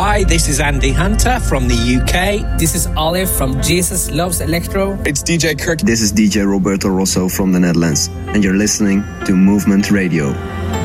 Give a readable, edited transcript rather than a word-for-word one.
Hi, this is Andy Hunter from the UK. This is Olive from Jesus Loves Electro. It's DJ Kirk. This is DJ Roberto Rosso from the Netherlands, and you're listening to Movement Radio.